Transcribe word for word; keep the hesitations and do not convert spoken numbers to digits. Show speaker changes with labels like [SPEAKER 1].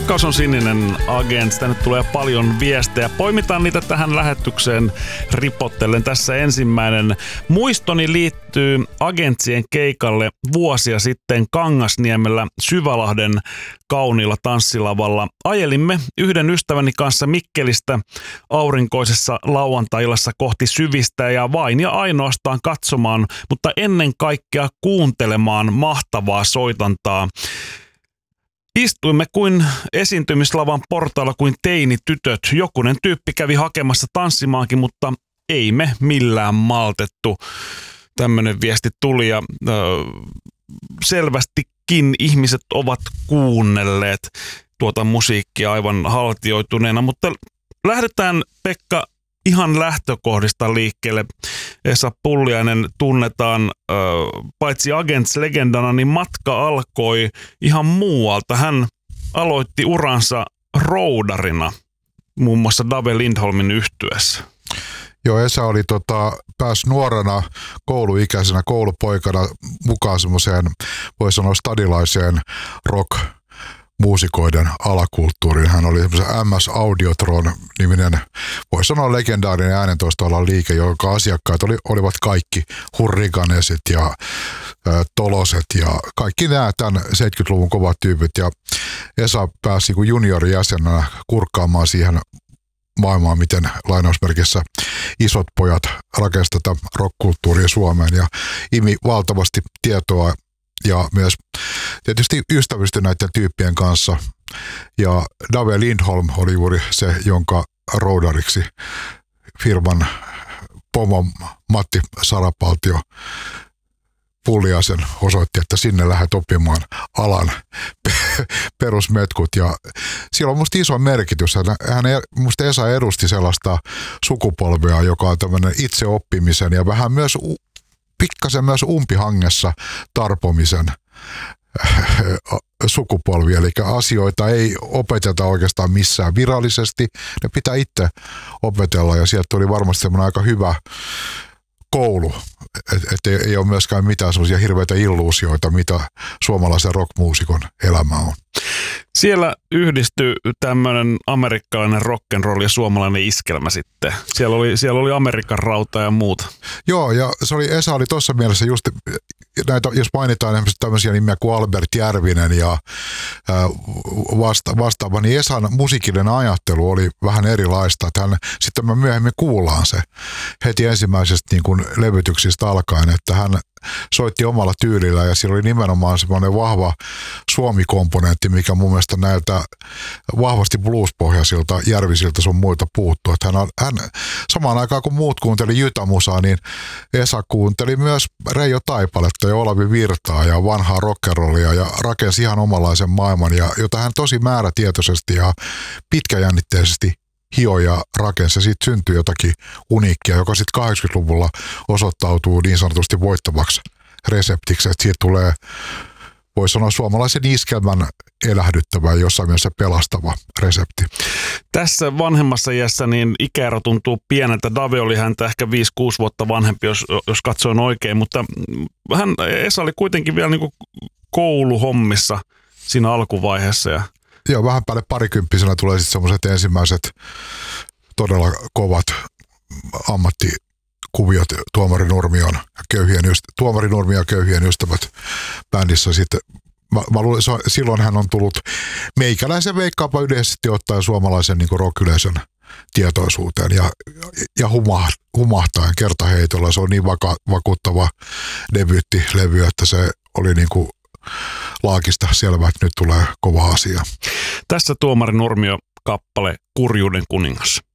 [SPEAKER 1] Rakkaus on sininen, Agents. Tänne tulee paljon viestejä. Poimitaan niitä tähän lähetykseen ripottellen. Tässä ensimmäinen muistoni liittyy Agentsien keikalle vuosia sitten Kangasniemellä Syvälahden kauniilla tanssilavalla. Ajelimme yhden ystäväni kanssa Mikkelistä aurinkoisessa lauantai-illassa kohti Syvistä ja vain ja ainoastaan katsomaan, mutta ennen kaikkea kuuntelemaan mahtavaa soitantaa. Istuimme kuin esiintymislavan portailla kuin teinitytöt. Jokunen tyyppi kävi hakemassa tanssimaankin, mutta ei me millään maltettu. Tämmöinen viesti tuli ja ö, selvästikin ihmiset ovat kuunnelleet tuota musiikkia aivan haltioituneena, mutta lähdetään, Pekka, ihan lähtökohdista liikkeelle. Esa Pulliainen tunnetaan ö, paitsi Agents-legendana, niin matka alkoi ihan muualta. Hän aloitti uransa roudarina, muun muassa Dave Lindholmin yhtyessä.
[SPEAKER 2] Joo, Esa oli tota, pääsi nuorena kouluikäisenä koulupoikana mukaan semmoiseen, voi sanoa, stadilaiseen rock muusikoiden alakulttuuriin. Hän oli semmoisen M S Audiotron-niminen, voi sanoa legendaarinen äänentoistoalan liike, jonka asiakkaat oli, olivat kaikki hurrikanesit ja ä, toloset ja kaikki nämä tämän seitsemänkymmentäluvun kovat tyypit. Ja Esa pääsi niin juniorijäsenenä kurkkaamaan siihen maailmaan, miten lainausmerkissä isot pojat rakensivat tätä rock-kulttuuria Suomeen ja imi valtavasti tietoa ja myös tietysti ystävystyi näiden tyyppien kanssa. Ja Dave Lindholm oli juuri se, jonka roudariksi firman pomo Matti Sarapaltio Pulliaisen osoitti, että sinne lähdet oppimaan alan perusmetkut. Ja siellä on musta iso merkitys. Hän, musta Esa edusti sellaista sukupolvea, joka on tämmöinen itseoppimisen ja vähän myös pikkasen myös umpihangessa tarpomisen sukupolvi, eli asioita ei opeteta oikeastaan missään virallisesti, ne pitää itse opetella ja sieltä tuli varmasti semmoinen aika hyvä koulu, että et ei, ei ole myöskään mitään semmoisia hirveitä illuusioita, mitä suomalaisen rockmuusikon elämä on.
[SPEAKER 1] Siellä yhdistyi tämmöinen amerikkalainen rock'n'roll ja suomalainen iskelmä sitten. Siellä oli, siellä oli Amerikan rauta ja muuta.
[SPEAKER 2] Joo, ja se oli, Esa oli tuossa mielessä just näitä, jos mainitaan tämmöisiä nimiä kuin Albert Järvinen ja vasta, vastaava, niin Esan musiikillinen ajattelu oli vähän erilaista. Että hän, sitten me myöhemmin kuullaan se heti ensimmäisestä niin kuin levytyksistä alkaen, että hän soitti omalla tyylillä ja siellä oli nimenomaan semmoinen vahva suomi-komponentti, mikä mun mielestä näiltä vahvasti blues-pohjaisilta Järvisiltä sun muilta puuttuu. Että hän, hän, samaan aikaan kun muut kuunteli Jytämusaa, niin Esa kuunteli myös Reijo Taipaletta ja Olavi Virtaa ja vanhaa rockerollia ja rakensi ihan omanlaisen maailman, ja, jota hän tosi määrätietoisesti ja pitkäjännitteisesti hioi ja rakensi, ja siitä syntyi jotakin uniikkia, joka sitten kahdeksankymmentäluvulla osoittautuu niin sanotusti voittavaksi reseptiksi, että siitä tulee, voi sanoa, suomalaisen iskelmän elähdyttävä ja jossain mielessä pelastava resepti.
[SPEAKER 1] Tässä vanhemmassa iässä niin ikäero tuntuu pieneltä. Dave oli häntä ehkä viisi kuusi vuotta vanhempi, jos, jos katsoin oikein, mutta hän, Esa oli kuitenkin vielä niin kuin kouluhommissa siinä alkuvaiheessa. Ja
[SPEAKER 2] Joo, vähän päälle parikymppisenä tulee sitten semmoiset ensimmäiset todella kovat ammattikuviot Tuomari Nurmion ja köyhien, Tuomari Nurmi ja köyhien ystävät bändissä sitten. Mä, mä luulen, silloin hän on tullut meikäläisen veikkaapa yleisesti ottaen suomalaisen niin kuin rock-yleisön tietoisuuteen ja, ja humah, humahtaen kertaheitolla. Se on niin vaka, vakuuttava debyyttilevy, että se oli niin kuin laakista selvä, että nyt tulee kova asia.
[SPEAKER 1] Tässä Tuomari Nurmio kappale Kurjuuden kuningas.